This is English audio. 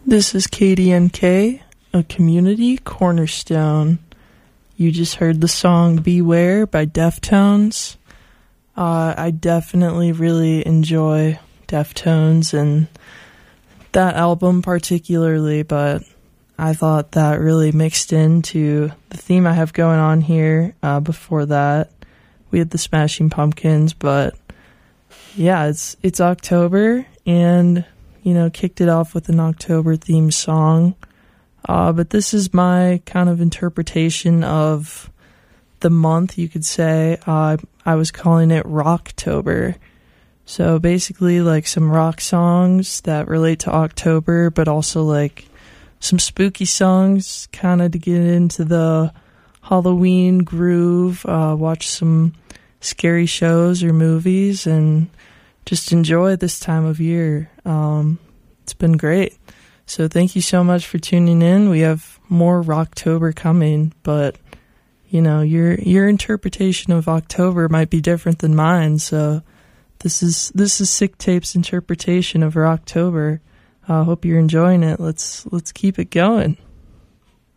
This is KDNK, a community cornerstone. You just heard the song Beware by Deftones. I definitely really enjoy Deftones and that album particularly, but I thought that really mixed into the theme I have going on here. Before that, we had the Smashing Pumpkins, but yeah, it's October, and kicked it off with an October themed song. But this is my kind of interpretation of the month, you could say. I was calling it Rocktober. So basically like some rock songs that relate to October, but also like some spooky songs kind of to get into the Halloween groove, watch some scary shows or movies, and just enjoy this time of year. It's been great. So thank you so much for tuning in. We have more Rocktober coming, but your interpretation of October might be different than mine. So this is Sick Tape's interpretation of Rocktober. I hope you're enjoying it. Let's keep it going.